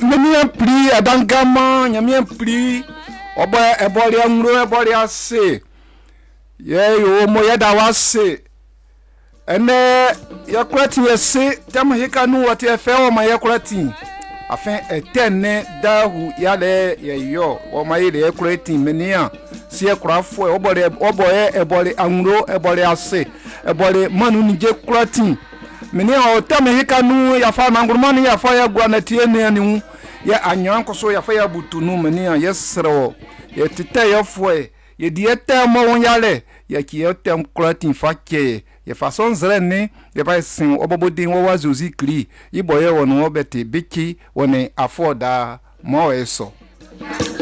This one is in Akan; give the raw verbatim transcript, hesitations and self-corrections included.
nyamia pri adangama nyamia pri obo ebori anro ebori ase ye yo mo yeda wase ene yakurati yese tam hika nu wati efe o ma yakurati afin etene dahu yale ye yo o ma yele yakurati menia si yakurafo obori oboye ebori anro ebori ase ebori manu nije kurati menia o tam hika nu ya fa mangurumani ya fa ya gwanati ne anu ya anyanko so ya fa ya butunu menia yesro ye tete yo foi ye diete mo won yale ye ki yo tem kurati fakke ye façon zrene ye ba sin obobodin wo wazuzi kri iboye wono obete biki woni afoda mo eso